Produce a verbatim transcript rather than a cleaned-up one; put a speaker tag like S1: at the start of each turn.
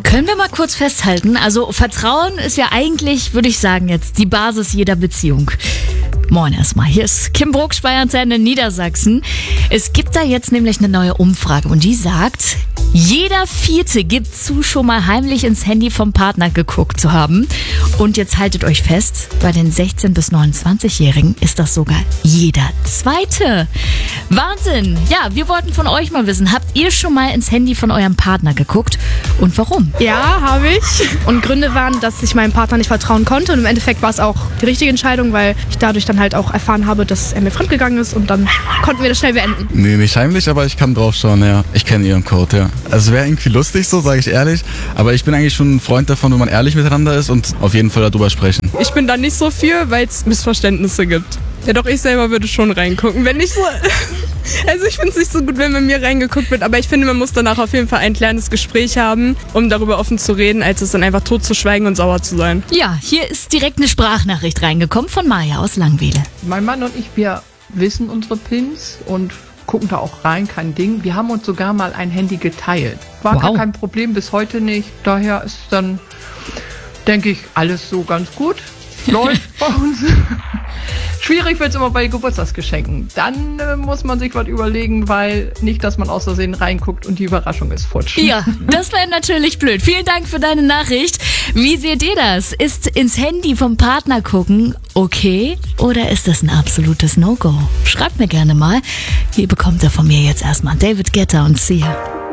S1: Können wir mal kurz festhalten, also Vertrauen ist ja eigentlich, würde ich sagen jetzt, die Basis jeder Beziehung. Moin erstmal, hier ist Kim Brooks bei Antenne Niedersachsen. Es gibt da jetzt nämlich eine neue Umfrage und die sagt, jeder Vierte gibt zu, schon mal heimlich ins Handy vom Partner geguckt zu haben. Und jetzt haltet euch fest, bei den sechzehn- bis neunundzwanzig-Jährigen ist das sogar jeder Zweite. Wahnsinn! Ja, wir wollten von euch mal wissen, habt ihr schon mal ins Handy von eurem Partner geguckt und warum?
S2: Ja, habe ich. Und Gründe waren, dass ich meinem Partner nicht vertrauen konnte. Und im Endeffekt war es auch die richtige Entscheidung, weil ich dadurch dann halt auch erfahren habe, dass er mir fremdgegangen ist. Und dann konnten wir das schnell beenden.
S3: Nee, nicht heimlich, aber ich kann drauf schauen, ja. Ich kenne ihren Code, ja. Also wäre irgendwie lustig so, sage ich ehrlich. Aber ich bin eigentlich schon ein Freund davon, wenn man ehrlich miteinander ist und auf jeden Fall darüber sprechen.
S4: Ich bin da nicht so für, weil es Missverständnisse gibt. Ja, doch, ich selber würde schon reingucken. Wenn nicht so... Also ich finde es nicht so gut, wenn bei mir reingeguckt wird, aber ich finde, man muss danach auf jeden Fall ein klärendes Gespräch haben, um darüber offen zu reden, als es dann einfach tot zu schweigen und sauer zu sein.
S1: Ja, hier ist direkt eine Sprachnachricht reingekommen von Maja aus Langwedel.
S5: Mein Mann und ich, wir wissen unsere Pins und gucken da auch rein, kein Ding. Wir haben uns sogar mal ein Handy geteilt. War
S1: Wow.
S5: gar kein Problem, bis heute nicht. Daher ist dann, denke ich, alles so ganz gut. Läuft bei uns. Schwierig wird es immer bei Geburtstagsgeschenken. Dann äh, muss man sich was überlegen, weil nicht, dass man aus Versehen reinguckt und die Überraschung ist futsch.
S1: Ja, das wäre natürlich blöd. Vielen Dank für deine Nachricht. Wie seht ihr das? Ist ins Handy vom Partner gucken okay oder ist das ein absolutes No-Go? Schreibt mir gerne mal. Hier bekommt ihr von mir jetzt erstmal David Guetta und Sia.